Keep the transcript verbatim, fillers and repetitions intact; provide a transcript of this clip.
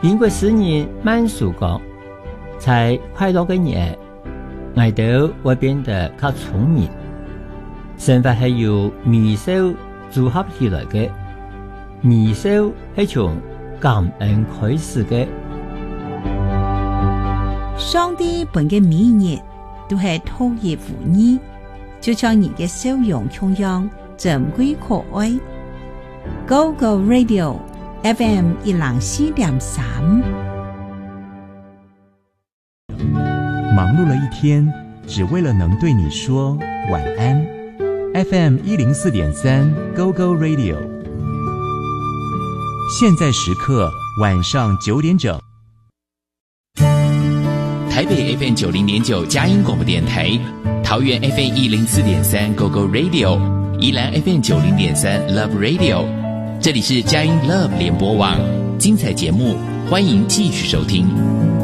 英國詩人曼殊講，在快樂嘅日，我哋會變得較聰明。生活係由微笑組合起來嘅，微笑係從感恩開始嘅。 上帝本嘅每日都係托葉護義，就像人嘅笑容同樣珍貴可愛。Go Go Radio F M 一零四點三。 忙碌了一天，只為了能對你說晚安。F M 一零四點三 Go Go Radio， 現在時刻晚上九點整。 台北 F M 九零點九佳音廣播電台，桃園 F M 一零四點三 Go Go Radio， 宜蘭 F M 九零點三 Love Radio， 這裡是佳音 Love 聯播網，精彩節目歡迎繼續收聽。